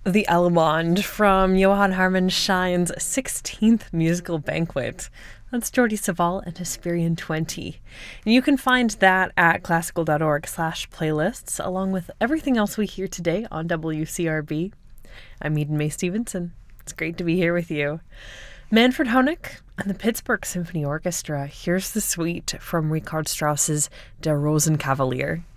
The Allemande from Johann Harman Schein's 16th musical banquet. That's Jordi Savall and Hesperian 20. And you can find that at classical.org/playlists, along with everything else we hear today on WCRB. I'm Eden May Stevenson. It's great to be here with you. Manfred Honeck and the Pittsburgh Symphony Orchestra. Here's the suite from Richard Strauss's Der Rosenkavalier.